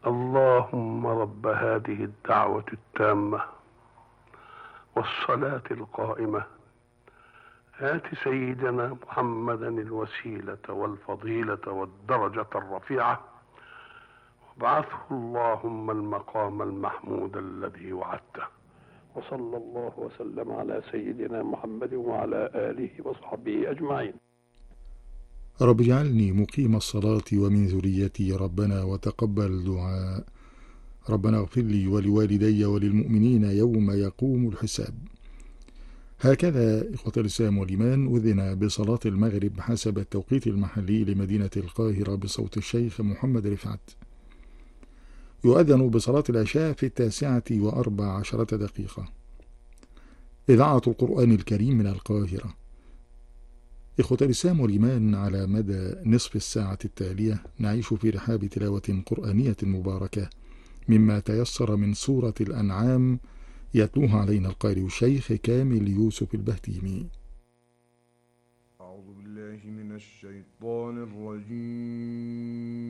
اللهم رب هذه الدعوة التامة والصلاة القائمة آت سيدنا محمدا الوسيلة والفضيلة والدرجة الرفيعة وابعثه اللهم المقام المحمود الذي وعدته. وصلى الله وسلم على سيدنا محمد وعلى آله وصحبه أجمعين. رب اجعلني مقيم الصلاة ومن ذريتي ربنا وتقبل دعاء. ربنا اغفر لي ولوالدي وللمؤمنين يوم يقوم الحساب. هكذا إخوة الإسلام والإيمان أذن بصلاة المغرب حسب التوقيت المحلي لمدينة القاهرة بصوت الشيخ محمد رفعت. يؤذن بصلاة العشاء في 9:14. إذاعة القرآن الكريم من القاهرة. إخوة الإسلام والإيمان، على مدى نصف الساعة التالية نعيش في رحاب تلاوة قرآنية مباركة مما تيسر من سورة الأنعام، يتلوها علينا القارئ الشيخ كامل يوسف البهتيمي. أعوذ بالله من الشيطان الرجيم.